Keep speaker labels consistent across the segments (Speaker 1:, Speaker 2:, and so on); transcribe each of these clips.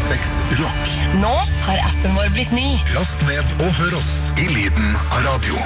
Speaker 1: P6 Rock.
Speaker 2: Nå har appen vår blitt ny.
Speaker 1: Last ned og hør oss i lyden av radio.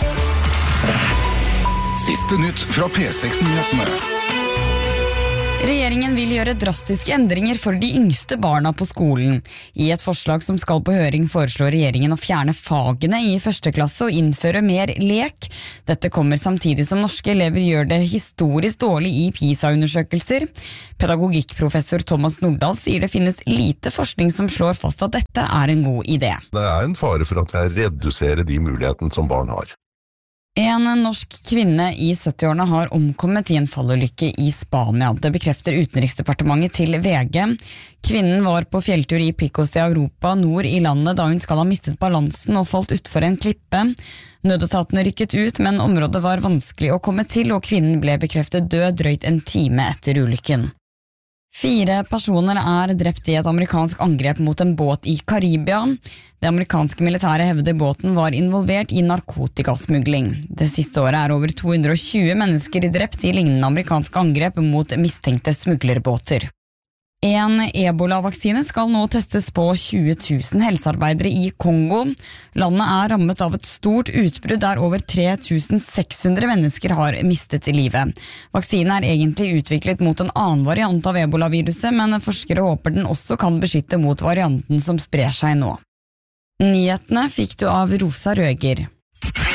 Speaker 1: Siste nytt fra P6-nyhetene.
Speaker 3: Regjeringen vil gjøre drastiske endringer for de yngste barna på skolen. I et forslag som skal på høring foreslår regjeringen å fjerne fagene i første klasse og innføre mer lek. Dette kommer samtidig som norske elever gjør det historisk dårlig i PISA-undersøkelser. Pedagogikkprofessor Thomas Nordahl sier det finnes lite forskning som slår fast at dette er en god idé.
Speaker 4: Det er en fare for at jeg reduserer de mulighetene som barn har.
Speaker 3: En norsk kvinne i 70-årene har omkommet i en fallulykke i Spania. Det bekrefter Utenriksdepartementet til VG. Kvinnen var på fjelltur i Picos de Europa nord i landet da hun skal ha mistet balansen og falt utfor en klippe. Nødetatene rykket ut, men området var vanskelig å komme til, og kvinnen ble bekreftet død drøyt en time etter ulykken. 4 personer er drept i et amerikansk angrep mot en båt i Karibia. Det amerikanske militæret hevder båten var involvert i narkotikasmugling. Det siste året er over 220 mennesker drept i lignende amerikanske angrep mot mistenkte smuglerbåter. En Ebola-vaksine skal nå testes på 20 000 helsearbeidere i Kongo. Landet er rammet av et stort utbrudd der over 3600 mennesker har mistet livet. Vaksinen er egentlig utviklet mot en annen variant av Ebola-viruset, men forskere håper den også kan beskytte mot varianten som sprer seg nå. Nyhetene fikk du av Rosa Røger.